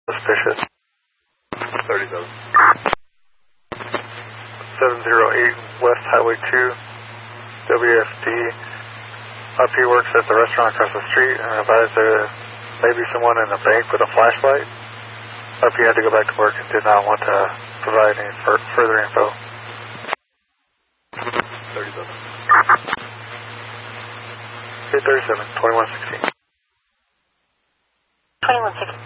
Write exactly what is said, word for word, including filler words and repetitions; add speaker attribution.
Speaker 1: Suspicious.
Speaker 2: thirty-seven.
Speaker 1: seven zero eight West Highway two, W F D. Up he works at the restaurant across the street and advised there may be someone in the bank with a flashlight. Up he had to go back to work and did not want to provide any fur further info.
Speaker 2: thirty-seven.
Speaker 1: Okay, thirty-seven, twenty-one sixteen.
Speaker 3: twenty-one sixteen.